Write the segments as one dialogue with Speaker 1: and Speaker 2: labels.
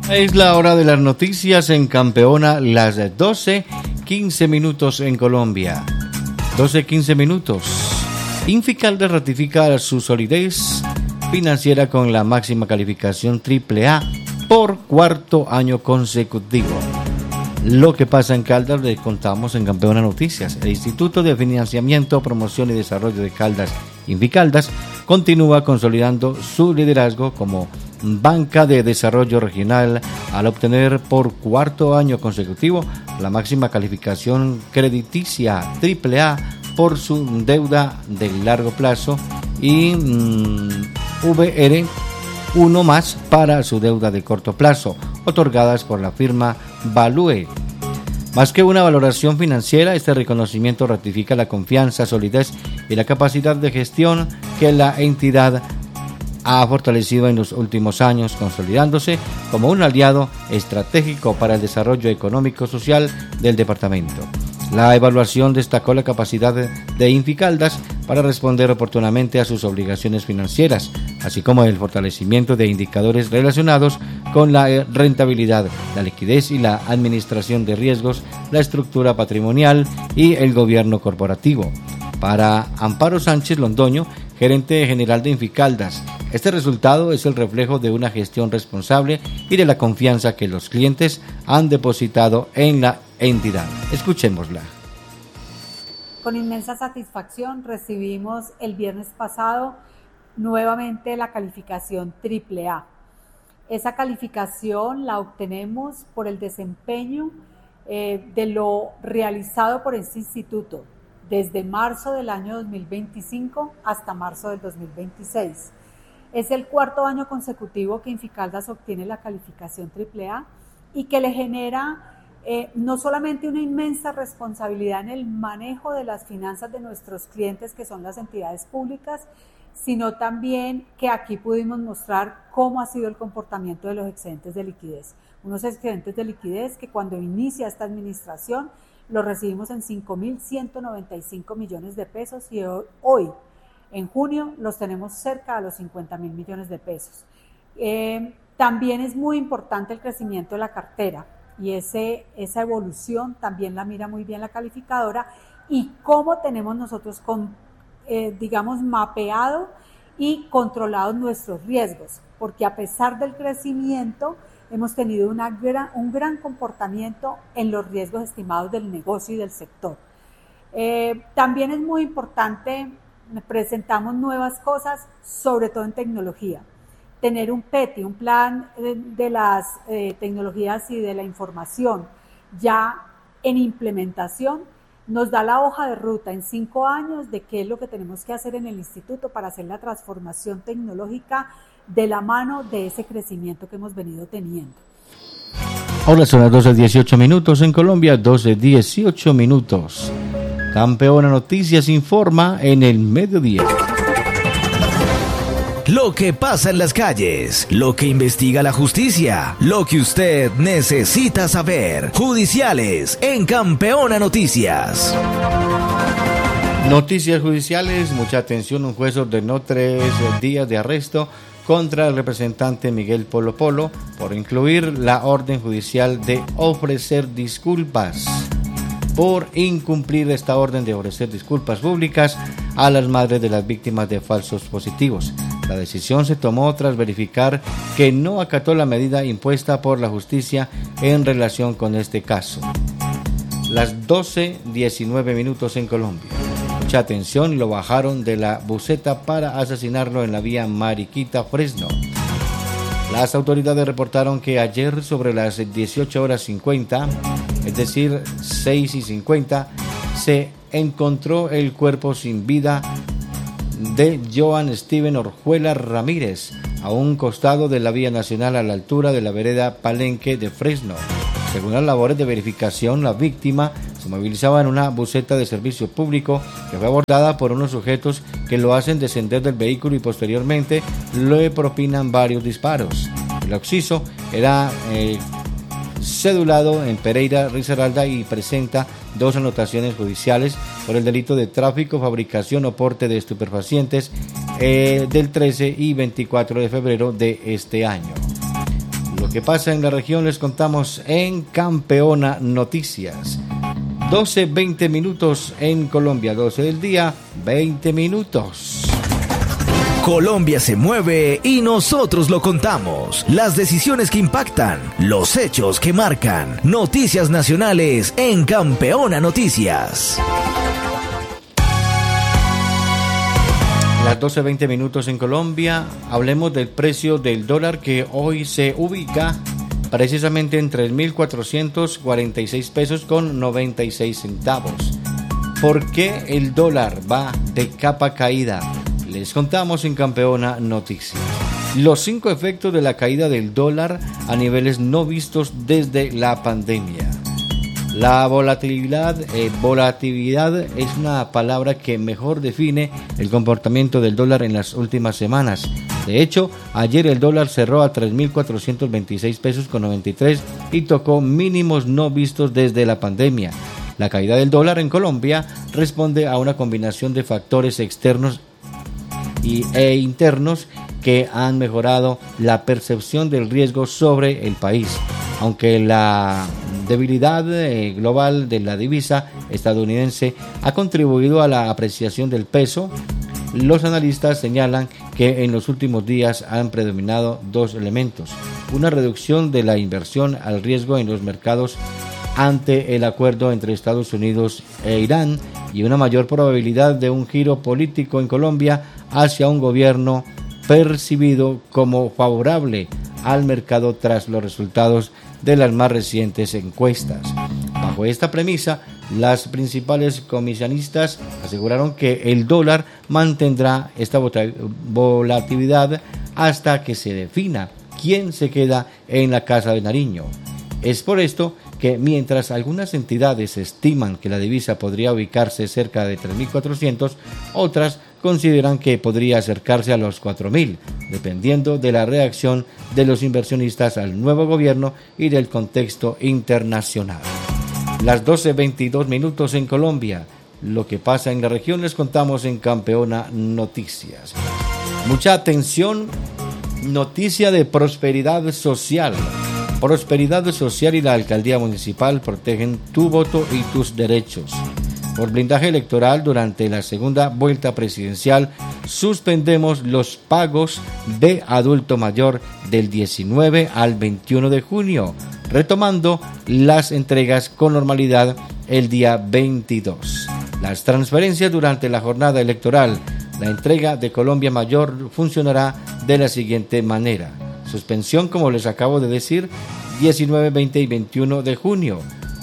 Speaker 1: Es la hora de las noticias en Campeona, las 12:15 minutos en Colombia. 12:15 minutos. Inficaldas ratifica su solidez financiera con la máxima calificación AAA por cuarto año consecutivo. Lo que pasa en Caldas le contamos en Campeona Noticias. El Instituto de Financiamiento, Promoción y Desarrollo de Caldas, Inficaldas, continúa consolidando su liderazgo como banca de desarrollo regional al obtener por cuarto año consecutivo la máxima calificación crediticia AAA por su deuda de largo plazo y VR1 más para su deuda de corto plazo, otorgadas por la firma Value. Más que una valoración financiera, este reconocimiento ratifica la confianza, solidez y la capacidad de gestión que la entidad ha fortalecido en los últimos años, consolidándose como un aliado estratégico para el desarrollo económico-social del departamento. La evaluación destacó la capacidad de Inficaldas para responder oportunamente a sus obligaciones financieras, así como el fortalecimiento de indicadores relacionados con la rentabilidad, la liquidez y la administración de riesgos, la estructura patrimonial y el gobierno corporativo. Para Amparo Sánchez Londoño, gerente general de Inficaldas, este resultado es el reflejo de una gestión responsable y de la confianza que los clientes han depositado en la entidad. Escuchémosla.
Speaker 2: Con inmensa satisfacción recibimos el viernes pasado nuevamente la calificación AAA. Esa calificación la obtenemos por el desempeño de lo realizado por este instituto desde marzo del año 2025 hasta marzo del 2026. Es el cuarto año consecutivo que Inficaldas obtiene la calificación AAA y que le genera no solamente una inmensa responsabilidad en el manejo de las finanzas de nuestros clientes, que son las entidades públicas, sino también que aquí pudimos mostrar cómo ha sido el comportamiento de los excedentes de liquidez. Unos excedentes de liquidez que cuando inicia esta administración los recibimos en 5.195 millones de pesos y hoy, en junio, los tenemos cerca de los 50.000 millones de pesos. También es muy importante el crecimiento de la cartera y esa evolución también la mira muy bien la calificadora y cómo tenemos nosotros mapeado y controlados nuestros riesgos, porque a pesar del crecimiento hemos tenido un gran comportamiento en los riesgos estimados del negocio y del sector. También es muy importante, presentamos nuevas cosas, sobre todo en tecnología. Tener un PETI, un plan de las tecnologías y de la información ya en implementación, nos da la hoja de ruta en 5 años de qué es lo que tenemos que hacer en el instituto para hacer la transformación tecnológica de la mano de ese crecimiento que hemos venido teniendo.
Speaker 1: Ahora son las 12:18 minutos en Colombia, 12:18 minutos. Campeona Noticias informa en el mediodía.
Speaker 3: Lo que pasa en las calles, lo que investiga la justicia, lo que usted necesita saber. Judiciales en Campeona Noticias.
Speaker 1: Noticias judiciales, mucha atención, un juez ordenó 3 días de arresto contra el representante Miguel Polo Polo por incluir la orden judicial de ofrecer disculpas. Por incumplir esta orden de ofrecer disculpas públicas a las madres de las víctimas de falsos positivos. La decisión se tomó tras verificar que no acató la medida impuesta por la justicia en relación con este caso. Las 12:19 minutos en Colombia. Mucha atención, lo bajaron de la buseta para asesinarlo en la vía Mariquita-Fresno. Las autoridades reportaron que ayer sobre las 18:50, es decir, 6:50, se encontró el cuerpo sin vida de Joan Steven Orjuela Ramírez a un costado de la vía nacional a la altura de la vereda Palenque de Fresno. Según las labores de verificación, la víctima se movilizaba en una buseta de servicio público que fue abordada por unos sujetos que lo hacen descender del vehículo y posteriormente le propinan varios disparos. El occiso era cedulado en Pereira, Risaralda y presenta 2 anotaciones judiciales por el delito de tráfico, fabricación o porte de estupefacientes del 13 y 24 de febrero de este año. Lo que pasa en la región les contamos en Campeona Noticias. 12:20 minutos en Colombia, 12 del día, 20 minutos.
Speaker 3: Colombia se mueve y nosotros lo contamos. Las decisiones que impactan, los hechos que marcan. Noticias nacionales en Campeona Noticias.
Speaker 1: Las 12:20 minutos en Colombia. Hablemos del precio del dólar, que hoy se ubica precisamente en 3.446 pesos con 96 centavos. ¿Por qué el dólar va de capa caída? Les contamos en Campeona Noticias. Los 5 efectos de la caída del dólar a niveles no vistos desde la pandemia. La volatilidad es una palabra que mejor define el comportamiento del dólar en las últimas semanas. De hecho, ayer el dólar cerró a 3.426 pesos con 93 y tocó mínimos no vistos desde la pandemia. La caída del dólar en Colombia responde a una combinación de factores externos e internos que han mejorado la percepción del riesgo sobre el país. Aunque la debilidad global de la divisa estadounidense ha contribuido a la apreciación del peso, los analistas señalan que en los últimos días han predominado dos elementos: una reducción de la inversión al riesgo en los mercados ante el acuerdo entre Estados Unidos e Irán, y una mayor probabilidad de un giro político en Colombia hacia un gobierno percibido como favorable al mercado tras los resultados de las más recientes encuestas. Bajo esta premisa, las principales comisionistas aseguraron que el dólar mantendrá esta volatilidad hasta que se defina quién se queda en la Casa de Nariño. Es por esto que mientras algunas entidades estiman que la divisa podría ubicarse cerca de 3.400, otras consideran que podría acercarse a los 4.000, dependiendo de la reacción de los inversionistas al nuevo gobierno y del contexto internacional. Las 12:22 minutos en Colombia. Lo que pasa en la región les contamos en Campeona Noticias. Mucha atención, noticia de prosperidad social. Prosperidad Social y la Alcaldía Municipal protegen tu voto y tus derechos. Por blindaje electoral, durante la segunda vuelta presidencial, suspendemos los pagos de adulto mayor del 19 al 21 de junio, retomando las entregas con normalidad el día 22. Las transferencias durante la jornada electoral. La entrega de Colombia Mayor funcionará de la siguiente manera. Suspensión, como les acabo de decir, 19, 20 y 21 de junio.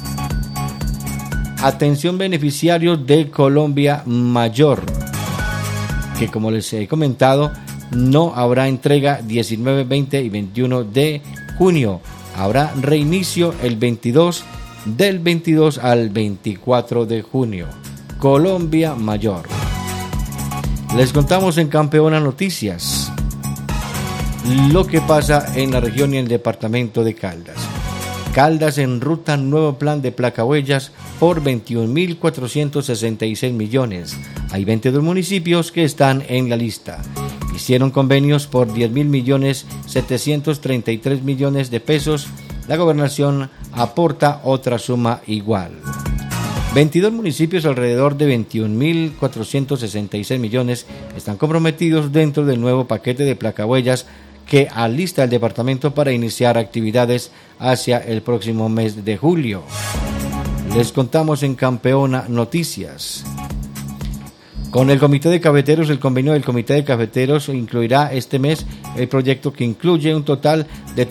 Speaker 1: Atención beneficiarios de Colombia Mayor, que como les he comentado, no habrá entrega 19, 20 y 21 de junio. Habrá reinicio el 22, del 22 al 24 de junio. Colombia Mayor. Les contamos en Campeona Noticias lo que pasa en la región y en el departamento de Caldas. Caldas enruta nuevo plan de placahuellas por 21.466 millones. Hay 22 municipios que están en la lista. Hicieron convenios por 10.733 millones de pesos. La gobernación aporta otra suma igual. 22 municipios, alrededor de 21.466 millones, están comprometidos dentro del nuevo paquete de placahuellas que alista el departamento para iniciar actividades hacia el próximo mes de julio. Les contamos en Campeona Noticias. Con el Comité de Cafeteros, el convenio del Comité de Cafeteros incluirá este mes el proyecto que incluye un total de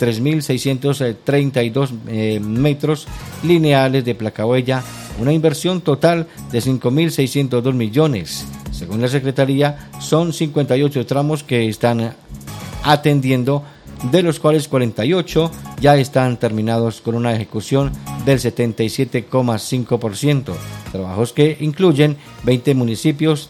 Speaker 1: 3.632 metros lineales de placahuella, una inversión total de 5.602 millones. Según la Secretaría, son 58 tramos que están atendiendo, de los cuales 48 ya están terminados con una ejecución del 77,5%. Trabajos que incluyen 20 municipios,